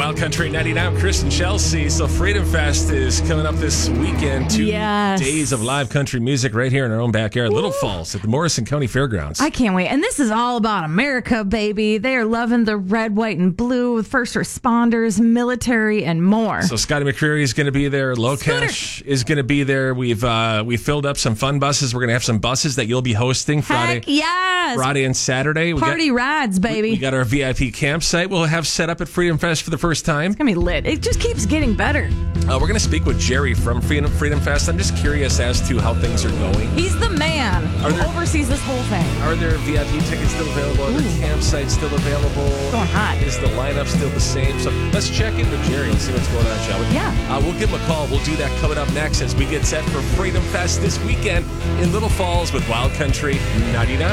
Wild Country 99, Chris and Chelsea. So Freedom Fest is coming up this weekend. 2 days of live country music right here in our own backyard, Little Falls at the Morrison County Fairgrounds. I can't wait. And this is all about America, baby. They are loving the red, white, and blue with first responders, military, and more. So Scotty McCreery is going to be there. Locash is going to be there. We filled up some fun buses. We're going to have some buses that you'll be hosting Friday. Heck yes. Friday and Saturday. Party rides, baby. We got our VIP campsite we'll have set up at Freedom Fest for the first time. It's going to be lit. It just keeps getting better. We're going to speak with Jerry from Freedom Fest. I'm just curious as to how things are going. He's the man who oversees this whole thing. Are there VIP tickets still available? Are the campsites still available? Going hot. Is the lineup still the same? So let's check in with Jerry and see what's going on, shall we? Yeah. We'll give him a call. We'll do that coming up next as we get set for Freedom Fest this weekend in Little Falls with Wild Country 99.